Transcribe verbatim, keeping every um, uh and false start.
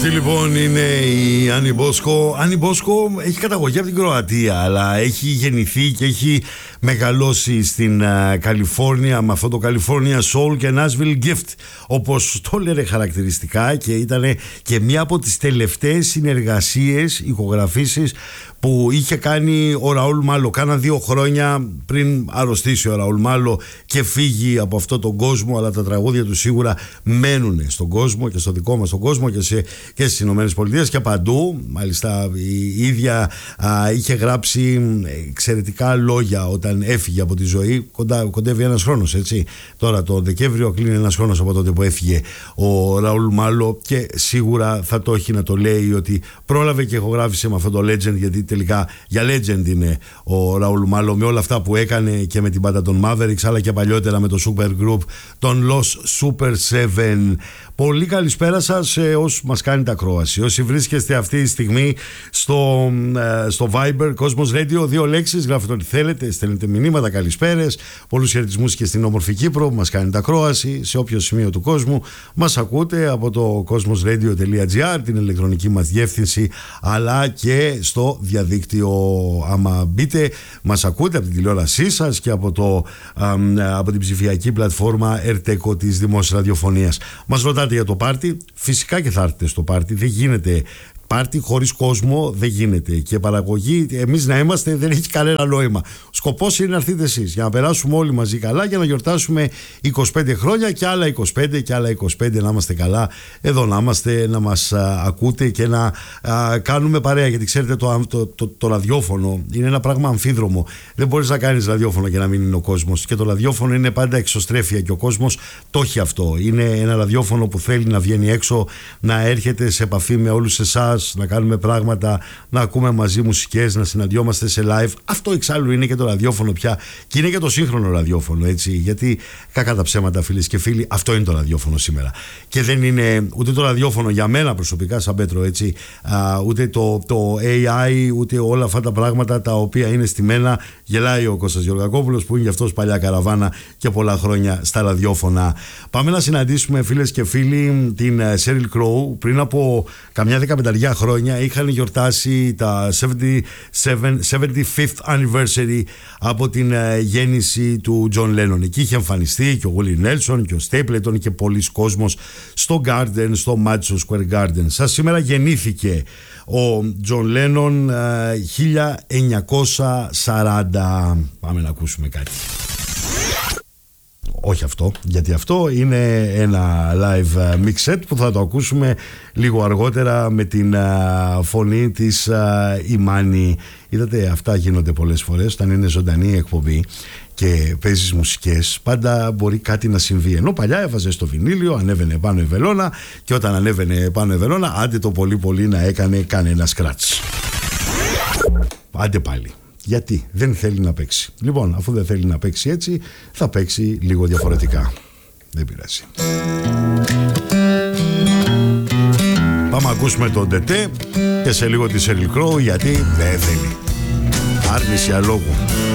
Αυτή λοιπόν είναι η Άννη Μπόσκο. Άννη Μπόσκο έχει καταγωγή από την Κροατία, αλλά έχει γεννηθεί και έχει μεγαλώσει στην uh, Καλιφόρνια με αυτό το California Soul και Nashville Gift, όπως το λένε χαρακτηριστικά, και ήταν και μία από τις τελευταίες συνεργασίες, ηχογραφήσεις που είχε κάνει ο Ραούλ Μάλο. Κάνα δύο χρόνια πριν αρρωστήσει ο Ραούλ Μάλο και φύγει από αυτόν τον κόσμο, αλλά τα τραγούδια του σίγουρα μένουν στον κόσμο και στο δικό μας τον κόσμο και, σε, και στις Ηνωμένες Πολιτείες και παντού. Μάλιστα η ίδια α, είχε γράψει εξαιρετικά λόγια όταν έφυγε από τη ζωή. Κοντά, κοντεύει ένας χρόνος, έτσι. Τώρα το Δεκέμβριο κλείνει ένας χρόνος από τότε που έφυγε ο Ραούλ Μάλο, και σίγουρα θα το έχει να το λέει ότι πρόλαβε και ηχογράφησε με αυτό το Legend, γιατί τελικά για legend είναι ο Ραούλ Μάλο, με όλα αυτά που έκανε και με την μπάντα των Mavericks, αλλά και παλιότερα με το super group των Los Super Seven. Πολύ καλησπέρα σας σε όσους μας κάνετε ακρόαση. Όσοι βρίσκεστε αυτή τη στιγμή στο, στο Viber Cosmos Radio, δύο λέξεις, γράφετε ό,τι θέλετε, στέλνετε μηνύματα, καλησπέρες, πολλούς χαιρετισμούς και στην όμορφη Κύπρο που μας κάνετε ακρόαση σε όποιο σημείο του κόσμου μας ακούτε, από το cosmosradio τελεία gr, την ηλεκτρονική μας διεύθυνση, αλλά και στο διαδίκτυο. Άμα μπείτε, μας ακούτε από την τηλεόρασή σας και από, το, α, από την ψηφιακή πλατφόρμα Ερτέκο της Δημόσιας Ραδιοφωνίας. Μας ρωτάτε για το πάρτι, φυσικά και θα έρθετε στο πάρτι, δεν γίνεται πάρτι χωρίς κόσμο, δεν γίνεται, και παραγωγή εμείς να είμαστε δεν έχει κανένα νόημα. Ο σκοπός είναι να έρθετε εσείς για να περάσουμε όλοι μαζί καλά και να γιορτάσουμε είκοσι πέντε χρόνια και άλλα είκοσι πέντε και άλλα είκοσι πέντε, να είμαστε καλά εδώ, να είμαστε, να μας α, ακούτε και να α, κάνουμε παρέα, γιατί ξέρετε το, το, το, το ραδιόφωνο είναι ένα πράγμα αμφίδρομο. Δεν μπορείς να κάνεις ραδιόφωνο και να μην είναι ο κόσμος, και το ραδιόφωνο είναι πάντα εξωστρέφεια και ο κόσμος το έχει αυτό. Είναι ένα ραδιόφωνο που θέλει να βγαίνει έξω, να έρχεται σε επαφή με όλους εσάς, να κάνουμε πράγματα, να ακούμε μαζί μουσικές, να συναντιόμαστε σε live. Αυτό εξάλλου είναι και το ραδιόφωνο πια, και είναι και το σύγχρονο ραδιόφωνο, έτσι, γιατί κακά τα ψέματα, φίλες και φίλοι, αυτό είναι το ραδιόφωνο σήμερα. Και δεν είναι ούτε το ραδιόφωνο για μένα προσωπικά σαν Πέτρο, έτσι, α, ούτε το, το έι άι, ούτε όλα αυτά τα πράγματα τα οποία είναι στημένα. Γελάει ο Κώστας Γεωργακόπουλος που είναι γι' αυτός παλιά καραβάνα και πολλά χρόνια στα ραδιόφωνα. Πάμε να συναντήσουμε, φίλες και φίλοι, την Sheryl Crow. Πριν από καμιά δεκαπενταριά χρόνια είχαν γιορτάσει τα εβδομήντα πέμπτο anniversary από την uh, γέννηση του John Lennon. Εκεί είχε εμφανιστεί και ο Willie Nelson και ο Stapleton και πολλοί κόσμος στο Garden, στο Madison Square Garden. Σας σήμερα γεννήθηκε ο John Lennon uh, χίλια εννιακόσια σαράντα. Πάμε να ακούσουμε κάτι. Όχι αυτό, γιατί αυτό είναι ένα live mix set που θα το ακούσουμε λίγο αργότερα με την uh, φωνή της uh, Ιμάνη. Είδατε, αυτά γίνονται πολλές φορές όταν είναι ζωντανή η εκπομπή και παίζεις μουσικές, πάντα μπορεί κάτι να συμβεί. Ενώ παλιά έβαζε στο βινίλιο, ανέβαινε πάνω η βελόνα, και όταν ανέβαινε πάνω η βελόνα, άντε το πολύ πολύ να έκανε κανένα σκράτς. Άντε πάλι. Γιατί δεν θέλει να παίξει. Λοιπόν, αφού δεν θέλει να παίξει έτσι, θα παίξει λίγο διαφορετικά. Δεν πειράζει. Πάμε να ακούσουμε τον Τετέ και σε λίγο τη Sheryl Crow, γιατί δεν θέλει. Άρνηση αλόγου.